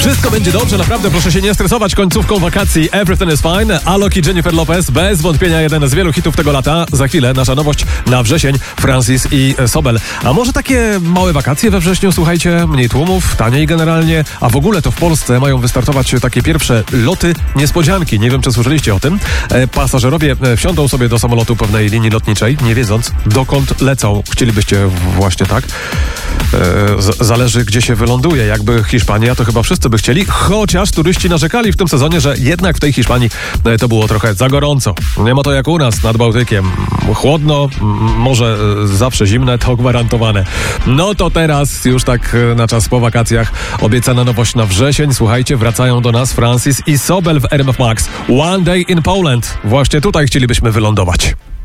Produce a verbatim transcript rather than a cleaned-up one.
Wszystko będzie dobrze, naprawdę proszę się nie stresować końcówką wakacji. Everything is fine. Alok i Jennifer Lopez, bez wątpienia jeden z wielu hitów tego lata. Za chwilę nasza nowość na wrzesień, Francis i Sobel. A może takie małe wakacje we wrześniu, słuchajcie, mniej tłumów, taniej generalnie, a w ogóle to w Polsce mają wystartować takie pierwsze loty niespodzianki. Nie wiem, czy słyszeliście o tym. Pasażerowie wsiądą sobie do samolotu pewnej linii lotniczej, nie wiedząc, dokąd lecą. Chcielibyście właśnie tak? Z- zależy, gdzie się wyląduje. Jakby Hiszpania, to chyba wszyscy by chcieli, chociaż turyści narzekali w tym sezonie, że jednak w tej Hiszpanii to było trochę za gorąco. Nie ma to jak u nas nad Bałtykiem. Chłodno, może zawsze zimne, to gwarantowane. No to teraz już tak na czas po wakacjach obiecana nowość na wrzesień. Słuchajcie, wracają do nas Francis i Sobel w R M F Max. One Day in Poland. Właśnie tutaj chcielibyśmy wylądować.